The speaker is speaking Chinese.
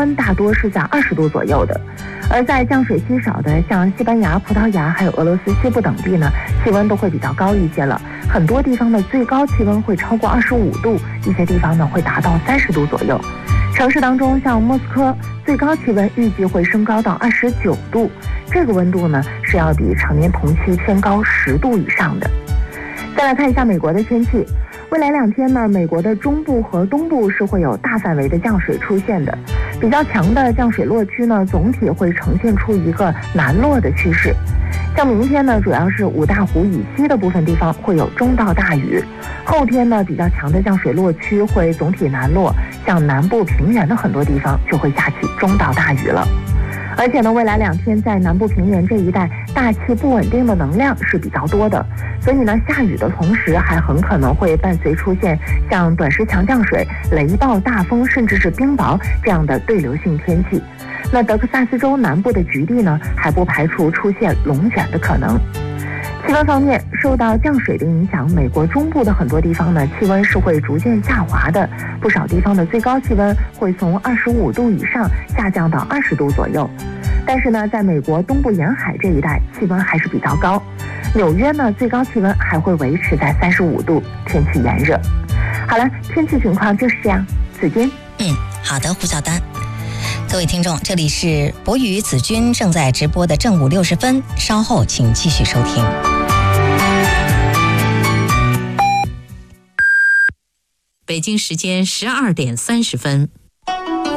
温大多是在20度左右的。而在降水稀少的像西班牙、葡萄牙还有俄罗斯西部等地呢，气温都会比较高一些了，很多地方的最高气温会超过25度，一些地方呢会达到30度左右。城市当中，像莫斯科最高气温预计会升高到29度，这个温度呢是要比常年同期偏高10度以上的。再来看一下美国的天气，未来2天呢，美国的中部和东部是会有大范围的降水出现的，比较强的降水落区呢，总体会呈现出一个南落的趋势。像明天呢，主要是五大湖以西的部分地方会有中到大雨，后天呢，比较强的降水落区会总体南落，像南部平原的很多地方就会下起中到大雨了。而且呢，未来2天在南部平原这一带大气不稳定的能量是比较多的，所以呢，下雨的同时还很可能会伴随出现像短时强降水、雷暴、大风甚至是冰雹这样的对流性天气。那德克萨斯州南部的局地呢，还不排除出现龙卷的可能。气温方面，受到降水的影响，美国中部的很多地方呢，气温是会逐渐下滑的，不少地方的最高气温会从25度以上下降到20度左右。但是呢，在美国东部沿海这一带，气温还是比较高。纽约呢，最高气温还会维持在35度，天气炎热。好了，天气情况就是这样。子君， 好的，胡晓丹。各位听众，这里是博宇子君正在直播的正午60分，稍后请继续收听。 北京时间12点30分。